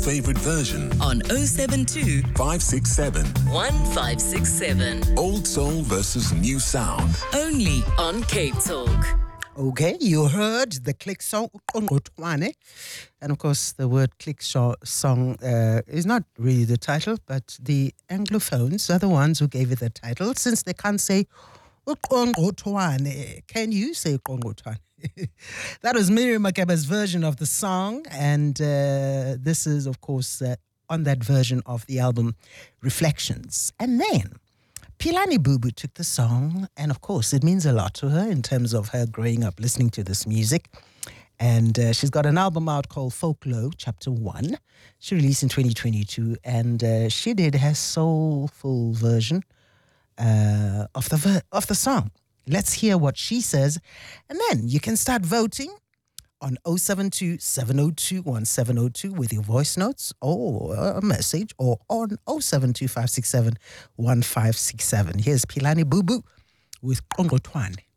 favorite version on 072 567 1567. Old Soul versus New Sound. Only on Cape Talk. Okay, you heard the click song, and of course the word click song is not really the title, but the Anglophones are the ones who gave it the title, since they can't say can you say That was Miriam Makeba's version of the song, and this is, of course, on that version of the album Reflections. And then Philani Bubu took the song, and of course it means a lot to her in terms of her growing up listening to this music. And she's got an album out called Folklore Chapter 1. She released in 2022, and she did her soulful version of the song. Let's hear what she says, and then you can start voting on 072 702 1702 with your voice notes or a message, or on 072 567 1567. Here's Philani Bubu with Qongqothwane.